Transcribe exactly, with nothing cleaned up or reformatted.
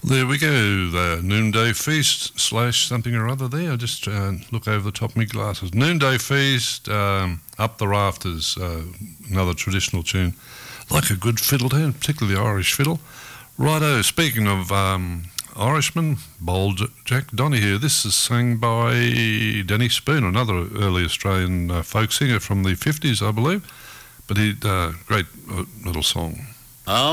There we go, the Noonday Feast slash something or other there. I just uh, look over the top of my glasses. Noonday Feast, um, Up the Rafters, uh, another traditional tune. Like a good fiddle tune, particularly the Irish fiddle. Righto, speaking of um, Irishmen, Bold Jack Donahue. This is sung by Danny Spoon, another early Australian uh, folk singer from the fifties, I believe. But he, uh, great uh, little song. Oh.